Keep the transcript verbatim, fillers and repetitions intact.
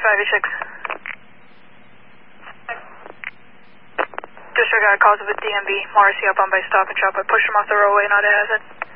ninety-six. Disregard calls of a D M V. Morrissey up on by Stop and Shop. I pushed him off the roadway, not a hazard.